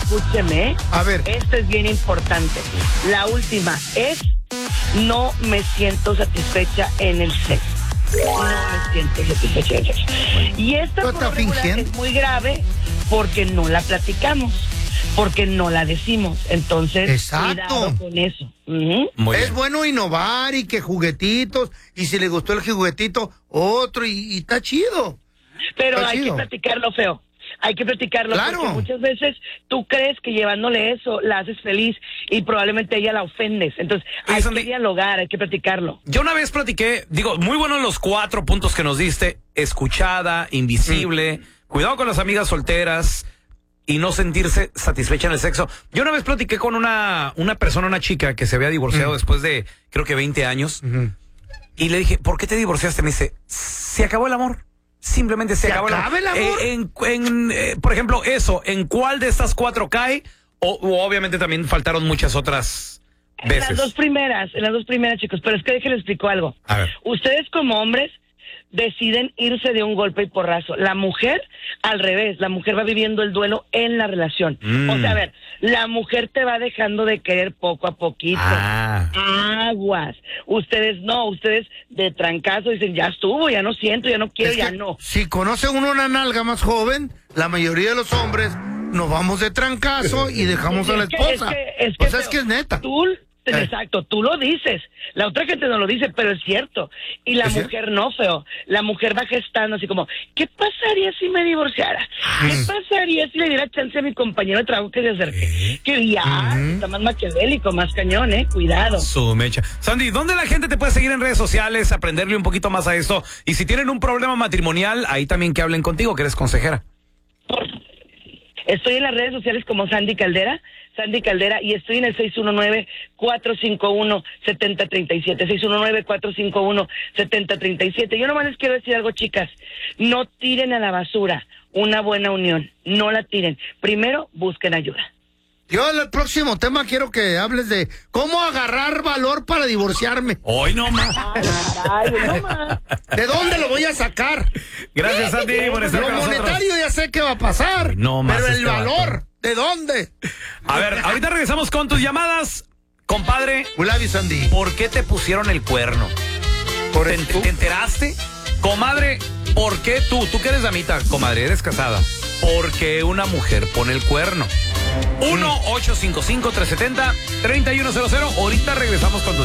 escúcheme. A ver. Esto es bien importante. La última es: no me siento satisfecha en el sexo. No me siento satisfecha en el sexo. Y esta por lo regular es muy grave porque no la platicamos, porque no la decimos. Entonces, cuidado con eso. Es bueno innovar y que juguetitos, y si le gustó el juguetito, otro, y está chido. Pero hay que platicarlo, feo. Hay que platicarlo, porque muchas veces tú crees que llevándole eso la haces feliz y probablemente ella la ofendes. Entonces hay que dialogar, hay que platicarlo. Yo una vez platiqué, muy buenos los 4 puntos que nos diste: escuchada, invisible, cuidado con las amigas solteras y no sentirse satisfecha en el sexo. Yo una vez platiqué con una persona, una chica que se había divorciado después de, creo que 20 años, y le dije, ¿por qué te divorciaste? Me dice, se acabó el amor. Simplemente se acabó el amor. Por ejemplo, ¿en cuál de estas 4 cae? O obviamente también faltaron muchas otras veces. En las dos primeras, chicos. Pero es que déjenles explico algo. A ver. Ustedes como hombres deciden irse de un golpe y porrazo. La mujer, al revés, la mujer va viviendo el duelo en la relación. O sea, a ver, la mujer te va dejando de querer poco a poquito. Aguas. Ustedes no, ustedes de trancazo dicen, ya estuvo, ya no siento, ya no quiero, ya no. Si conoce uno una nalga más joven, la mayoría de los hombres nos vamos de trancazo y dejamos a la esposa. Es que es neta. Exacto, tú lo dices. La otra gente no lo dice, pero es cierto. Y la mujer no, feo. La mujer va gestando así como, ¿qué pasaría si me divorciara? ¿Qué pasaría si le diera chance a mi compañero de trabajo que se acerque? Que ya está más maquiavélico, más cañón, cuidado. Su mecha. Sandy, ¿dónde la gente te puede seguir en redes sociales, aprenderle un poquito más a esto? Y si tienen un problema matrimonial, ahí también que hablen contigo, que eres consejera. Estoy en las redes sociales como Sandy Caldera, y estoy en el 619-451-7037, 619-451-7037. Yo nomás les quiero decir algo, chicas, no tiren a la basura una buena unión, no la tiren. Primero, busquen ayuda. Yo en el próximo tema quiero que hables de cómo agarrar valor para divorciarme. Hoy no más. ¿De dónde lo voy a sacar? Gracias, Sandy, por estar con nosotros. Lo monetario ya sé qué va a pasar. No más. Pero el valor, ¿de dónde? A ver, ahorita regresamos con tus llamadas. Compadre, Sandy, ¿por qué te pusieron el cuerno? ¿Te enteraste? Comadre, ¿por qué tú que eres damita, comadre, eres casada? ¿Por qué una mujer pone el cuerno? 1-855-370-3100. Ahorita regresamos con tu